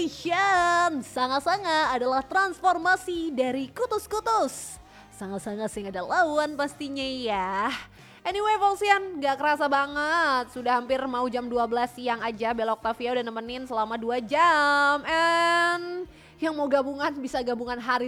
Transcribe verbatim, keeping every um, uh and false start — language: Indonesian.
Edition. Sanga-sanga adalah transformasi dari kutus-kutus. Sanga-sanga sing ada lawan pastinya ya. Anyway Volsian, gak kerasa banget. Sudah hampir mau jam dua belas siang aja. Bella Octavia udah nemenin selama dua jam. And yang mau gabungan bisa gabungan hari